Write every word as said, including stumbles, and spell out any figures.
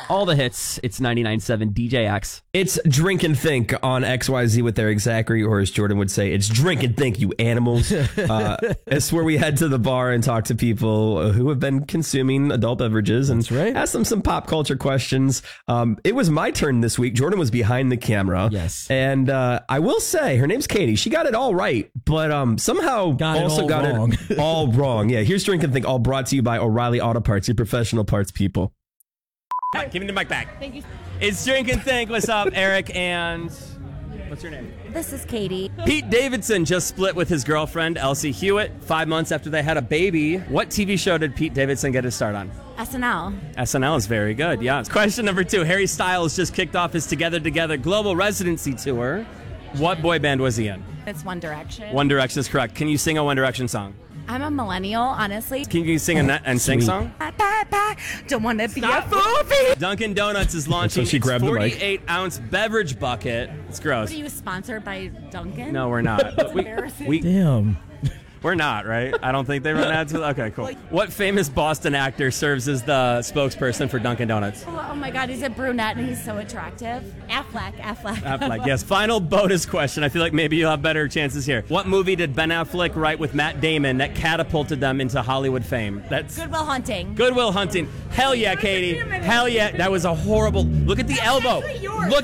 All the hits. It's ninety-nine point seven D J X. It's Drink and Think on X Y Z with Eric Zachary, or as Jordan would say, it's Drink and Think, you animals. uh, it's where we head to the bar and talk to people who have been consuming adult beverages and That's right. ask them some pop culture questions. Um, it was my turn this week. Jordan was behind the camera. Yes. And uh, I will say, her name's Katie. She got it all right, but um, somehow Got it also all got wrong. it all wrong. Yeah, here's Drink and Think, all brought to you by O'Reilly Auto Parts, your professional parts people. Mike, give me the mic back. Thank you. It's Drink and Think. What's up, Eric? And what's your name? This is Katie. Pete Davidson just split with his girlfriend, Elsie Hewitt, five months after they had a baby. What T V show did Pete Davidson get his start on? S N L. S N L is very good, yeah. Question number two. Harry Styles just kicked off his Together Together global residency tour. What boy band was he in? It's One Direction. One Direction is correct. Can you sing a One Direction song? I'm a millennial, honestly. Can you sing a net and sing Sweet. song? Bye, bye, bye. Don't want to be a fool. Dunkin' Donuts is launching she its grabbed the mic. forty-eight ounce beverage bucket. It's gross. What are you sponsored by Dunkin'? No, we're not. But we, embarrassing. we, Damn. we're not, right? I don't think they run ads. Okay, cool. What famous Boston actor serves as the spokesperson for Dunkin' Donuts? Oh my God, he's a brunette and he's so attractive. Affleck, Affleck. Affleck, yes. Final bonus question. I feel like maybe you'll have better chances here. What movie did Ben Affleck write with Matt Damon that catapulted them into Hollywood fame? That's Good Will Hunting. Good Will Hunting. Hell yeah, Katie. Hell yeah. That was a horrible. Look at the elbow. actually yours. Look